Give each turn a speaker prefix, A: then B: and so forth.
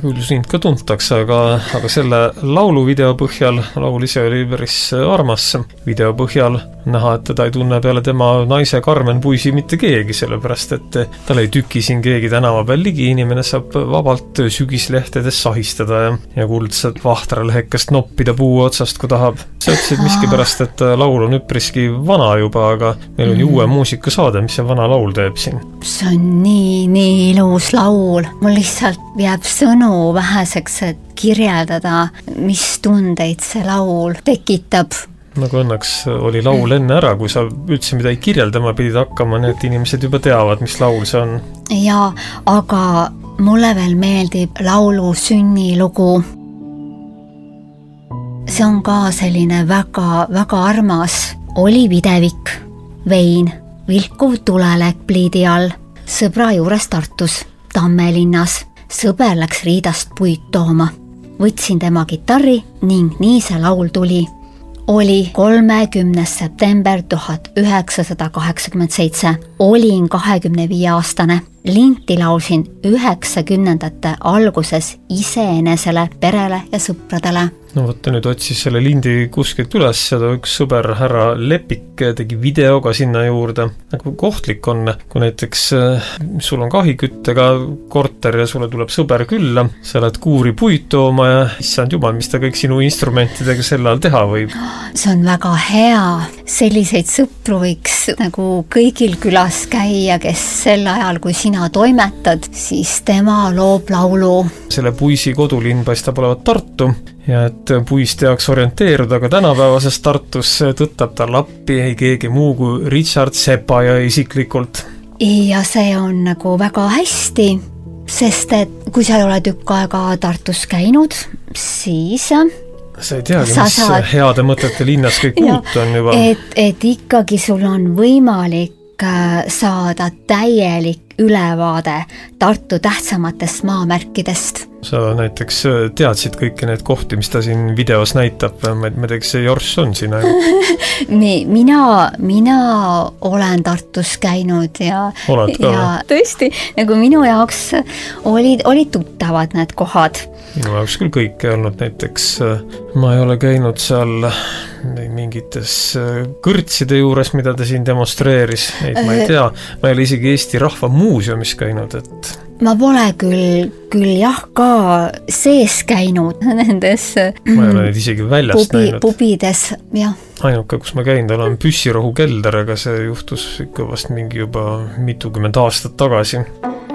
A: küll sind ka tuntakse, aga selle lauluvideo põhjal, laul ise oli päris armas, video põhjal näha, et teda ei tunne peale tema naise Karmen Puisi mitte keegi, sellepärast et tal ei tüki siin keegi tänava peal ligi, inimene saab vabalt sügislehtedes sahistada ja kuldselt vahtralehekest noppida puu otsast, kui tahab. Sa ütlesid miskipärast, et laul on üpriski vana juba, aga meil on ju uue muusikasaade, mis see vana laul teeb siin.
B: See on nii ilus laul. Mul lihtsalt jääb sõnu väheseks, et kirjeldada, mis tundeid see laul tekitab.
A: Nagu õnneks oli laul enne ära, kui sa üldse midagi kirjeldama pidid hakkama, nii et inimesed juba teavad, mis laul see on.
B: Ja, aga mulle veel meeldib laulu sünnilugu. See on ka selline väga, väga armas. Oli videvik, vein, vilkuv tulelek pliidi all, sõbra juures Tartus, Tammelinnas. Sõber läks riidast puid tooma. Võtsin tema gitarri ning nii see laul tuli. Oli 30. september 1987. Olin 25-aastane. Linti laulsin 90ndate alguses iseenesele, perele ja sõpradele.
A: No võtta nüüd otsis selle lindi kuskilt üles ja üks sõber härra Lepik tegi video ka sinna juurde. Nagu kohtlik on, kui näiteks sul on kahiküttega korter ja sulle tuleb sõber külla, sa lähed kuuri puid tooma ja issand jumal, mis ta kõik sinu instrumentidega sel ajal teha võib.
B: See on väga hea. Selliseid sõpru võiks nagu kõigil külas käia, kes sel ajal, kui sina toimetad, siis tema loob laulu.
A: Selle Puisi kodulinn paistab olevat Tartu ja et Puis teaks orienteeruda ka tänapäevases Tartus, tõttab tal appi ei keegi muu kui Richard Sepaja isiklikult.
B: Ja see on nagu väga hästi, sest et kui sa ei ole tükk aega Tartus käinud, siis
A: sa ei teagi, mis heade mõtete linnas kõik uut on juba.
B: Et ikkagi sul on võimalik saada täielik ülevaade Tartu tähtsamatest maamärkidest.
A: Sa näiteks teadsid kõiki need kohti, mis ta siin videos näitab, ma teeks see Jorss on siin ainult.
B: Mina olen Tartus käinud ja tõesti, nagu minu jaoks olid tuttavad need kohad.
A: Minu jaoks küll kõik ei olnud, näiteks ma ei ole käinud seal mingites kõrtside juures, mida ta siin demonstreeris, ma ei tea, ma ei ole isegi Eesti Rahva Muuseumis käinud, et
B: ma pole küll jah ka sees käinud nendes
A: ma ei ole neid isegi väljast näinud.
B: Pubides, jah.
A: Ainuke, kus ma käinud olen Püssirohu kelder, aga see juhtus ikka vast mingi juba mitukümmend aastat tagasi.